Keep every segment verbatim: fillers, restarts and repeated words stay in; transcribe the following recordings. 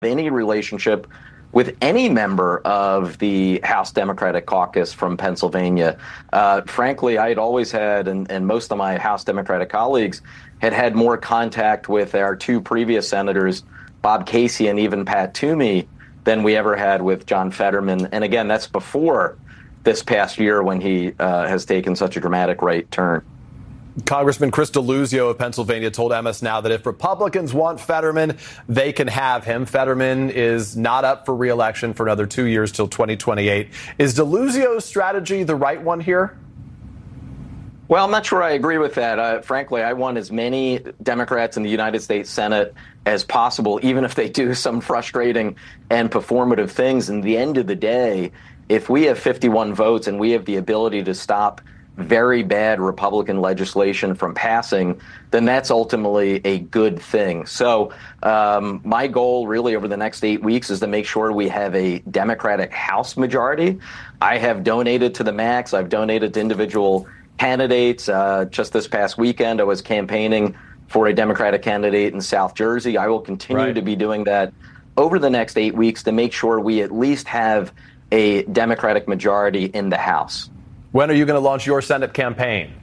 any relationship with any member of the House Democratic Caucus from Pennsylvania. Uh, frankly, I had always had, and, and most of my House Democratic colleagues had had more contact with our two previous senators, Bob Casey and even Pat Toomey, than we ever had with John Fetterman. And again, that's before this past year when he uh, has taken such a dramatic right turn. Congressman Chris Deluzio of Pennsylvania told M S Now that if Republicans want Fetterman, they can have him. Fetterman is not up for re-election for another two years till twenty twenty-eight. Is Deluzio's strategy the right one here? Well, I'm not sure I agree with that. Uh, frankly, I want as many Democrats in the United States Senate as possible, even if they do some frustrating and performative things. In the end of the day, if we have fifty-one votes and we have the ability to stop very bad Republican legislation from passing, then that's ultimately a good thing. So um, my goal really over the next eight weeks is to make sure we have a Democratic House majority. I have donated to the max. I've donated to individual candidates. Uh, just this past weekend, I was campaigning for a Democratic candidate in South Jersey. I will continue right. to be doing that over the next eight weeks to make sure we at least have a Democratic majority in the House. When are you going to launch your Senate campaign?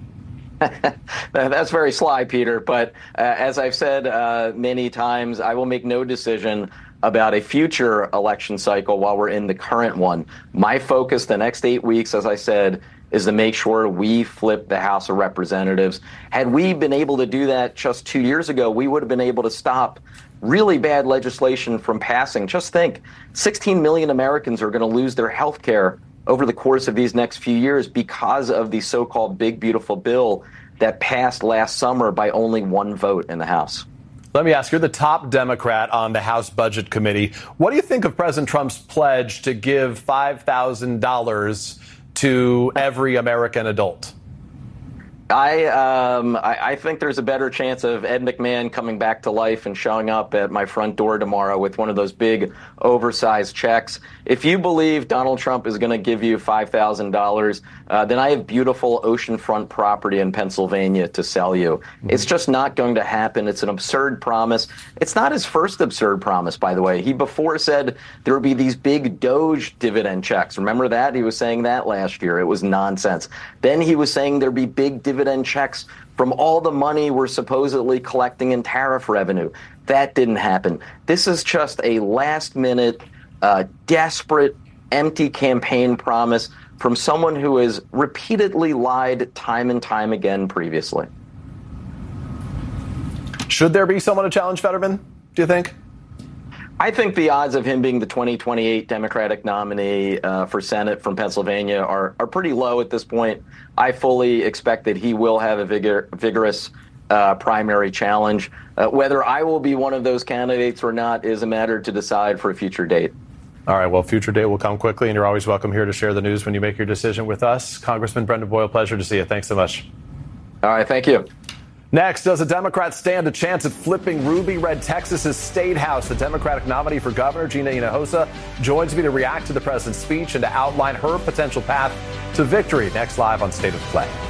That's very sly, Peter. But uh, as I've said uh, many times, I will make no decision about a future election cycle while we're in the current one. My focus the next eight weeks, as I said, is to make sure we flip the House of Representatives. Had we been able to do that just two years ago, we would have been able to stop really bad legislation from passing. Just think, sixteen million Americans are going to lose their health care over the course of these next few years because of the so-called big, beautiful bill that passed last summer by only one vote in the House. Let me ask, you're the top Democrat on the House Budget Committee. What do you think of President Trump's pledge to give five thousand dollars to every American adult? I, um, I I think there's a better chance of Ed McMahon coming back to life and showing up at my front door tomorrow with one of those big, oversized checks. If you believe Donald Trump is going to give you five thousand dollars, uh, then I have beautiful oceanfront property in Pennsylvania to sell you. Mm-hmm. It's just not going to happen. It's an absurd promise. It's not his first absurd promise, by the way. He before said there would be these big Doge dividend checks. Remember that? He was saying that last year. It was nonsense. Then he was saying there'd be big dividend dividend checks from all the money we're supposedly collecting in tariff revenue. That didn't happen. This is just a last-minute, uh, desperate, empty campaign promise from someone who has repeatedly lied time and time again previously. Should there be someone to challenge Fetterman, do you think? I think the odds of him being the twenty twenty-eight Democratic nominee uh, for Senate from Pennsylvania are, are pretty low at this point. I fully expect that he will have a vigor, vigorous uh, primary challenge. Uh, whether I will be one of those candidates or not is a matter to decide for a future date. All right, well, future date will come quickly, and you're always welcome here to share the news when you make your decision with us. Congressman Brendan Boyle, pleasure to see you. Thanks so much. All right, thank you. Next, does a Democrat stand a chance at flipping Ruby Red Texas's State House? The Democratic nominee for governor, Gina Hinojosa, joins me to react to the president's speech and to outline her potential path to victory. Next, live on State of Play.